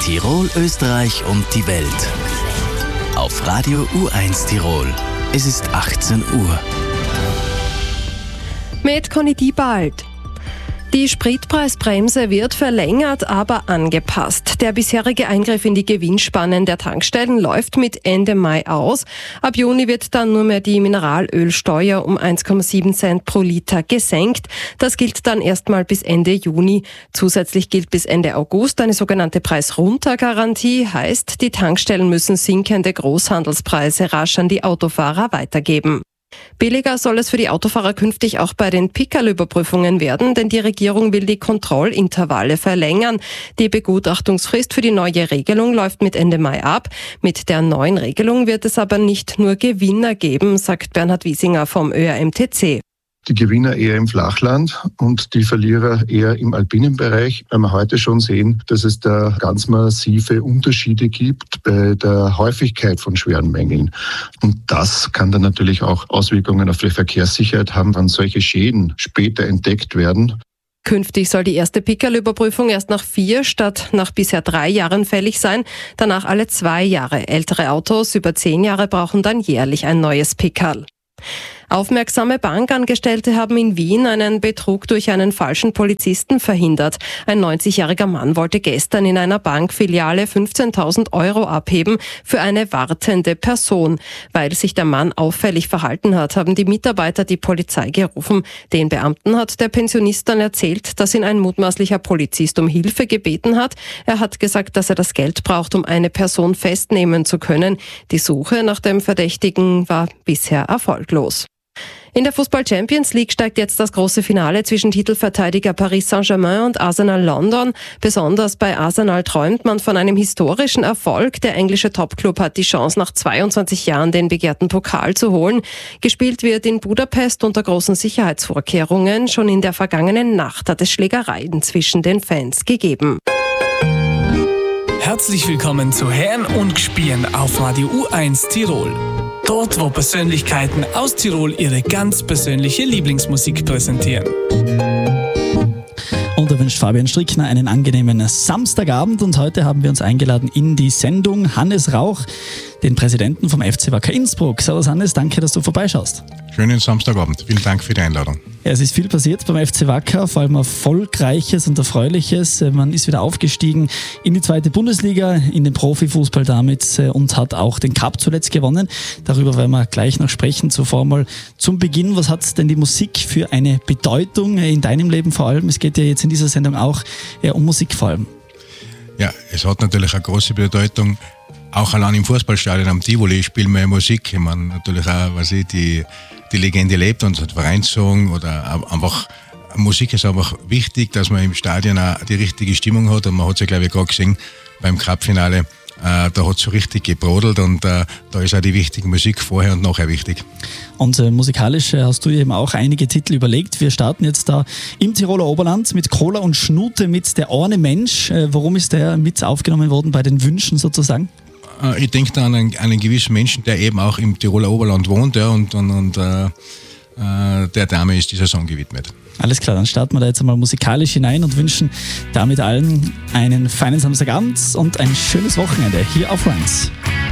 Tirol, Österreich und die Welt. Auf Radio U1 Tirol. Es ist 18 Uhr. Mit Conny Diebald. Die Spritpreisbremse wird verlängert, aber angepasst. Der bisherige Eingriff in die Gewinnspannen der Tankstellen läuft mit Ende Mai aus. Ab Juni wird dann nur mehr die Mineralölsteuer um 1,7 Cent pro Liter gesenkt. Das gilt dann erstmal bis Ende Juni. Zusätzlich gilt bis Ende August eine sogenannte Preis-Runter-Garantie. Heißt, die Tankstellen müssen sinkende Großhandelspreise rasch an die Autofahrer weitergeben. Billiger soll es für die Autofahrer künftig auch bei den Pickerl-Überprüfungen werden, denn die Regierung will die Kontrollintervalle verlängern. Die Begutachtungsfrist für die neue Regelung läuft mit Ende Mai ab. Mit der neuen Regelung wird es aber nicht nur Gewinner geben, sagt Bernhard Wiesinger vom ÖAMTC. Die Gewinner eher im Flachland und die Verlierer eher im alpinen Bereich, weil wir heute schon sehen, dass es da ganz massive Unterschiede gibt bei der Häufigkeit von schweren Mängeln. Und das kann dann natürlich auch Auswirkungen auf die Verkehrssicherheit haben, wenn solche Schäden später entdeckt werden. Künftig soll die erste Pickerl-Überprüfung erst nach 4 statt nach bisher 3 Jahren fällig sein, danach alle 2 Jahre. Ältere Autos über 10 Jahre brauchen dann jährlich ein neues Pickerl. Aufmerksame Bankangestellte haben in Wien einen Betrug durch einen falschen Polizisten verhindert. Ein 90-jähriger Mann wollte gestern in einer Bankfiliale 15.000 Euro abheben für eine wartende Person. Weil sich der Mann auffällig verhalten hat, haben die Mitarbeiter die Polizei gerufen. Den Beamten hat der Pensionist dann erzählt, dass ihn ein mutmaßlicher Polizist um Hilfe gebeten hat. Er hat gesagt, dass er das Geld braucht, um eine Person festnehmen zu können. Die Suche nach dem Verdächtigen war bisher erfolglos. In der Fußball-Champions League steigt jetzt das große Finale zwischen Titelverteidiger Paris Saint-Germain und Arsenal London. Besonders bei Arsenal träumt man von einem historischen Erfolg. Der englische Topclub hat die Chance, nach 22 Jahren den begehrten Pokal zu holen. Gespielt wird in Budapest unter großen Sicherheitsvorkehrungen. Schon in der vergangenen Nacht hat es Schlägereien zwischen den Fans gegeben. Herzlich willkommen zu Herren und Gspielen auf Radio U1 Tirol. Dort, wo Persönlichkeiten aus Tirol ihre ganz persönliche Lieblingsmusik präsentieren. Und da wünscht Fabian Strickner einen angenehmen Samstagabend und heute haben wir uns eingeladen in die Sendung Hannes Rauch, den Präsidenten vom FC Wacker Innsbruck. Servus Hannes, danke, dass du vorbeischaust. Schönen Samstagabend, vielen Dank für die Einladung. Ja, es ist viel passiert beim FC Wacker, vor allem Erfolgreiches und Erfreuliches. Man ist wieder aufgestiegen in die 2. Bundesliga, in den Profifußball damit und hat auch den Cup zuletzt gewonnen. Darüber werden wir gleich noch sprechen. Zuvor mal zum Beginn, was hat denn die Musik für eine Bedeutung in deinem Leben vor allem? Es geht ja jetzt in dieser Sendung auch um Musik vor allem. Ja, es hat natürlich eine große Bedeutung. Auch allein im Fußballstadion am Tivoli spielen wir Musik. Ich meine, natürlich auch, die Legende lebt und hat Vereinssong oder einfach, Musik ist einfach wichtig, dass man im Stadion auch die richtige Stimmung hat und man hat es ja, glaube ich, gerade gesehen beim Cup-Finale, da hat es so richtig gebrodelt und da ist auch die wichtige Musik vorher und nachher wichtig. Und musikalisch hast du eben auch einige Titel überlegt. Wir starten jetzt da im Tiroler Oberland mit Cola und Schnute mit Der Orne Mensch. Warum ist der mit aufgenommen worden bei den Wünschen sozusagen? Ich denke da an einen gewissen Menschen, der eben auch im Tiroler Oberland wohnt, ja, und der Dame ist dieser Song gewidmet. Alles klar, dann starten wir da jetzt einmal musikalisch hinein und wünschen damit allen einen feinen Samstagabend und ein schönes Wochenende hier auf U1.